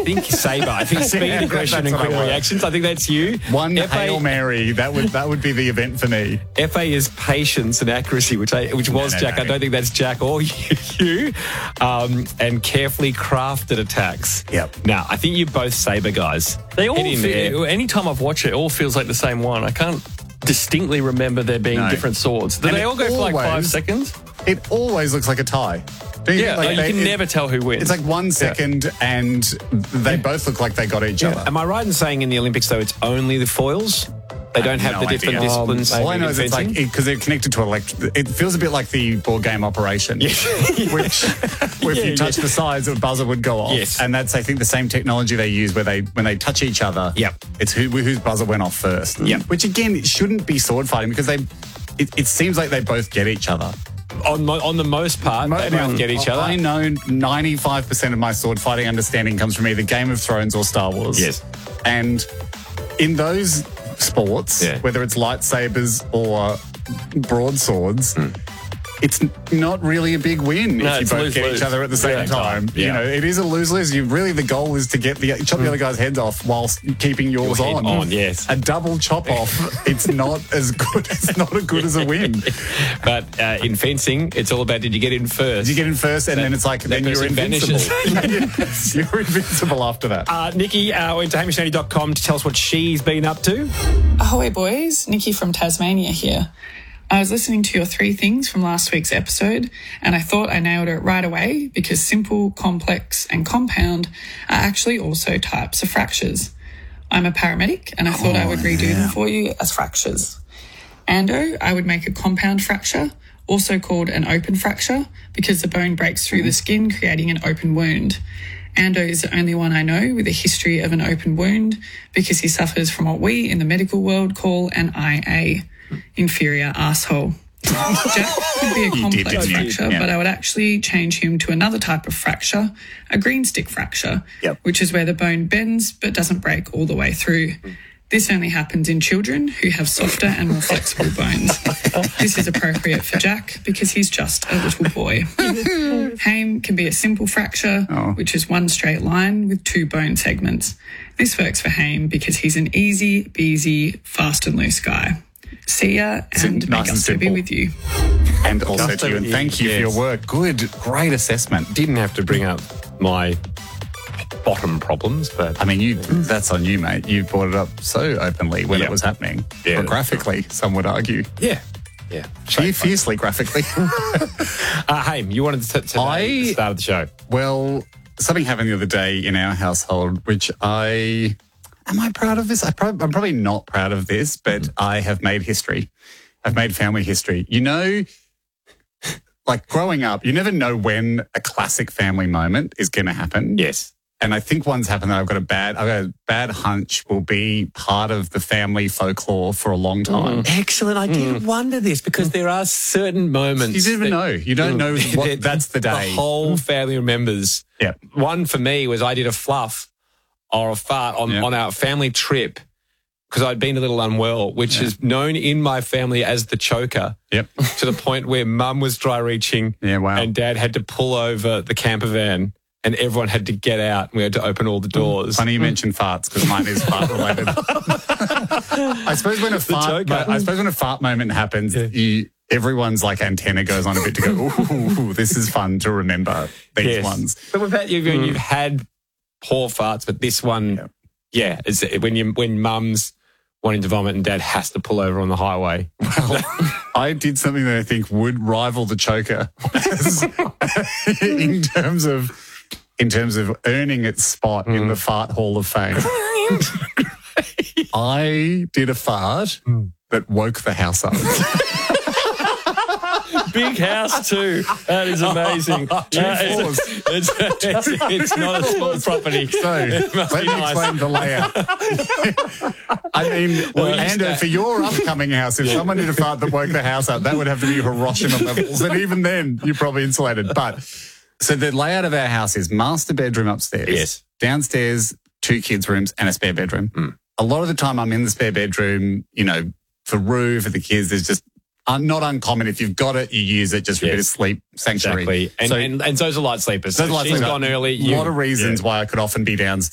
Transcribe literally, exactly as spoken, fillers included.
think Sabre. I think speed, Yeah, aggression, that's and what quick I want. reactions. I think that's you. One F A Hail Mary, that would that would be the event for me. F A is patience and accuracy, which I which was no, Jack. no. I don't think that's Jack or you. Um, and carefully crafted attacks. Yep. Now, I think you're both Sabre guys. They all Get in there. feel, anytime I've watched it, it all feels like the same one. I can't distinctly remember there being No. different swords. Do And they it all go for like five always- seconds? It always looks like a tie. Don't you Yeah, think, like, they- you can it- never tell who wins. It's like one second and they both look like they got each other. Am I right in saying in the Olympics, though, it's only the foils? They don't have no the different idea. disciplines. All I know is it's like, fencing? because they're connected to electric. It feels a bit like the board game Operation, which where if Yeah, you touch yeah. the sides, a buzzer would go off. Yes. And that's, I think, the same technology they use where they, when they touch each other, Yep. it's who, whose buzzer went off first. Yep. Which, again, it shouldn't be sword fighting because they, it, it seems like they both get each other. on, mo- on the most part, they Now, both get each other. I know ninety-five percent of my sword fighting understanding comes from either Game of Thrones or Star Wars. Yes. And in those sports, Yeah. whether it's lightsabers or broadswords, it's n- not really a big win No, if you it's both lose, get lose. each other at the same Yeah. time. You Yeah. know, it is a lose-lose. You really, the goal is to get the chop the other guy's heads off whilst keeping yours Your head on. on, yes. A double chop off, it's not as good. It's not as good as a win. But uh, in fencing, it's all about did you get in first? You get in first, and That- then it's like, that then you're person invincible. vanishes. You're invincible after that. Uh, Nikki uh, went to hamish nanny dot com to tell us what she's been up to. Ahoy, boys. Nikki from Tasmania here. I was listening to your three things from last week's episode, and I thought I nailed it right away because simple, complex, and compound are actually also types of fractures. I'm a paramedic, and I thought I would redo them for you as fractures. Ando, I would make a compound fracture, also called an open fracture, because the bone breaks through the skin, creating an open wound. Ando is the only one I know with a history of an open wound because he suffers from what we in the medical world call an I A, inferior asshole. Jack could be a did, complex didn't you? fracture, Yeah. but I would actually change him to another type of fracture, a green stick fracture, Yep. which is where the bone bends but doesn't break all the way through. This only happens in children who have softer and more flexible bones. This is appropriate for Jack because he's just a little boy. Haim can be a simple fracture, Oh. which is one straight line with two bone segments. This works for Haim because he's an easy, beasy, fast and loose guy. See ya, and may nice and gusto be simple. with you. And also Gusto, to you, and thank you yes. for your work. Good, great assessment. Didn't have to bring up my bottom problems, but I mean, you that's on you, mate. You brought it up so openly when Yeah. it was happening. Yeah. Or graphically, some would argue. yeah, yeah. Gee, fiercely graphically. Uh, Haim, you wanted to, to I- the start of the show. Well, something happened the other day in our household, which I... Am I proud of this? I prob- I'm probably not proud of this, but I have made history. I've made family history. You know, like growing up, you never know when a classic family moment is going to happen. Yes. And I think one's happened that I've got a bad, I've got a bad hunch will be part of the family folklore for a long time. Excellent. I did wonder this because there are certain moments. You never that- know. You don't know what, that that's the day. The whole family remembers. Yeah. One for me was I did a fluff or a fart on, Yeah. on our family trip because I'd been a little unwell, which is known in my family as the choker. Yep. To the point where mum was dry reaching Yeah, wow. and dad had to pull over the camper van and everyone had to get out and we had to open all the doors. Funny you mentioned farts because mine is fart related. I suppose when a fart, choker. I suppose when a fart moment happens, you, everyone's like antenna goes on a bit to go, ooh, this is fun to remember these Yes. ones. But with that, you've, you've had poor farts, but this one, Yeah. yeah, it's when you when mum's wanting to vomit and dad has to pull over on the highway. I did something that I think would rival the choker in terms of in terms of earning its spot in the Fart Hall of Fame. I did a fart that woke the house up. Big house too. That is amazing. Uh, floors. it's, it's, it's, it's not a small property. So let me nice. explain the layout. I mean, Well, Ando, that- for your upcoming house, if someone did a fart that woke the house up, that would have to be Hiroshima levels. And even then, you're probably insulated. But so the layout of our house is master bedroom upstairs. Yes. Downstairs, two kids' rooms and a spare bedroom. A lot of the time I'm in the spare bedroom, you know, for Roo, for the kids, there's just uh, not uncommon. If you've got it, you use it just for a bit of Yes. sleep sanctuary. Exactly. And, So- and, and so's a light sleeper. So There's lots she's of- gone early. A lot of reasons why I could often be downstairs.